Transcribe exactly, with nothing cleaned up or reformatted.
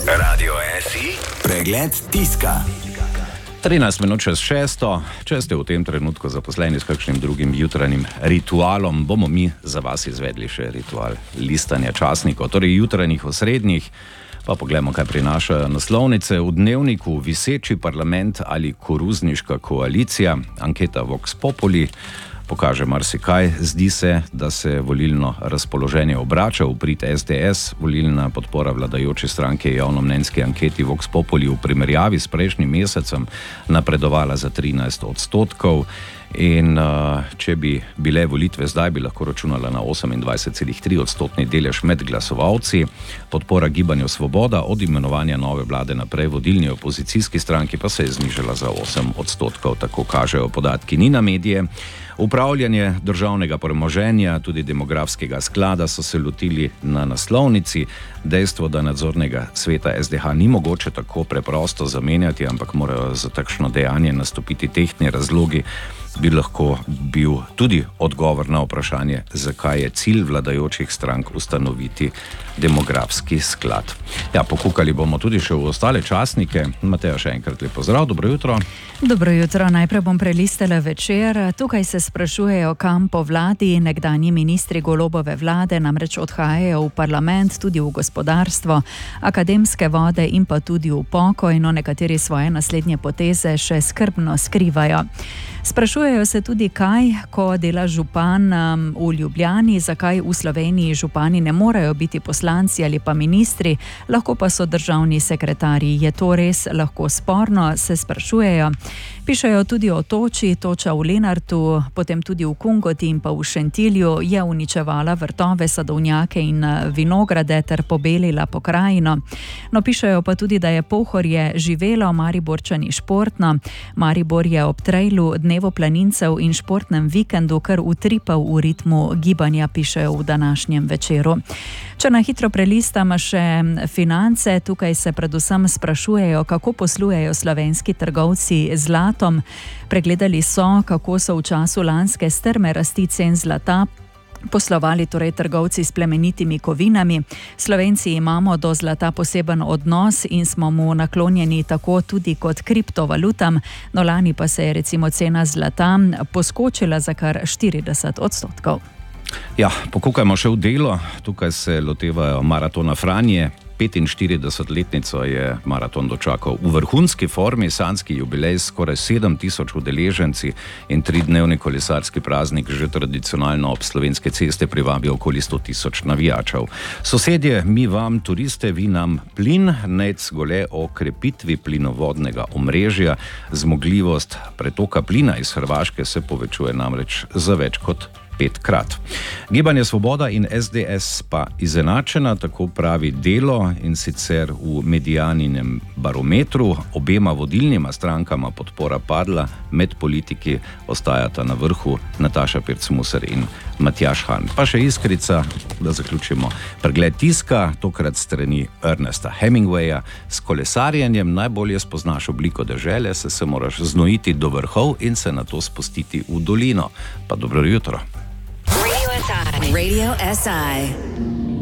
Radio S I, pregled tiska. trinajst minut čez šesto, če ste v tem trenutku zaposleni s kakšnim drugim jutranjim ritualom, bomo mi za vas izvedli še ritual listanja časnikov, torej jutranjih osrednjih. Pa poglejmo, kaj prinašajo naslovnice v dnevniku: viseči parlament ali koruzniška koalicija. Anketa Vox Populi pokaže marsikaj. Zdi se, da se volilno razpoloženje obrača v prid S D S. Volilna podpora vladajoče stranke je javnomnenjski anketi Vox Populi v primerjavi s prejšnjim mesecem napredovala za trinajst odstotkov. In uh, če bi bile volitve zdaj, bi lahko računala na osemindvajset celih tri odstotni delež med glasovalci. Podpora Gibanju Svoboda od imenovanja nove vlade naprej vodilni opozicijski stranki pa se je znižala za osem odstotkov, tako kažejo podatki Nina medije. Upravljanje državnega premoženja, tudi demografskega sklada so se lotili na naslovnici. Dejstvo, da nadzornega sveta S D H ni mogoče tako preprosto zamenjati, ampak morajo za takšno dejanje nastopiti tehtni razlogi, bi lahko bil tudi odgovor na vprašanje, zakaj je cilj vladajočih strank ustanoviti demografski sklad. Ja, pokukali bomo tudi še v ostale časnike. Mateja, še enkrat lep pozdrav, dobro jutro. Dobro jutro, najprej bom prelistala Večer. Tukaj se sprašujejo, kam po vladi. Nekdanji ministri Golobove vlade namreč odhajajo v parlament, tudi v gospodarstvo, akademske vode in pa tudi v pokoj, no nekateri svoje naslednje poteze še skrbno skrivajo. Sprašujejo se tudi, kaj, ko dela župan um, v Ljubljani, zakaj v Sloveniji župani ne morejo biti poslanci ali pa ministri, lahko pa so državni sekretarji. Je to res lahko sporno, se sprašujejo. Pišejo tudi o toči, toča v Lenartu, potem tudi v Kungoti in pa v Šentilju je uničevala vrtove, sadovnjake in vinograde ter pobelila pokrajino. No, pišejo pa tudi, da je Pohorje živelo, Mariborčani športno. Maribor je ob trailu dnevu planincev in športnem vikendu kar utripal v ritmu gibanja, pišejo v današnjem Večeru. Če na hitro prelistam še finance, tukaj se predvsem sprašujejo, kako poslujejo slovenski trgovci z zlatom. Pregledali so, kako so v času lanske strme rasti cen zlata poslovali torej trgovci s plemenitimi kovinami. Slovenci imamo do zlata poseben odnos in smo mu naklonjeni tako tudi kot kriptovalutam. No, lani pa se je recimo cena zlata poskočila za kar štirideset odstotkov. Ja, pokukajmo še v delo. Tukaj se lotevajo maratona Franje. petinštiridesetletnico je maraton dočakal v vrhunski formi, sanjski jubilej, skoraj sedem tisoč udeleženci in tridnevni kolesarski praznik že tradicionalno ob Slovenske ceste privabijo okoli sto tisoč navijačev. Sosedje, mi vam turiste, vi nam plin, nec gole o krepitvi plinovodnega omrežja. Zmogljivost pretoka plina iz Hrvaške se povečuje namreč za več kot petkrat. Gibanje Svoboda in S D S pa izenačena, tako pravi Delo, in sicer v medijaninem barometru. Obema vodilnima strankama podpora padla, med politiki ostajata na vrhu Nataša Pirc-Musar in Matjaž Han. Pa še iskrica, da zaključimo pregled tiska, tokrat strani Ernesta Hemingwaya. S kolesarjenjem najbolje spoznaš obliko dežele, se se moraš znojiti do vrhov in se nato spustiti v dolino. Pa dobro jutro. Radio S I.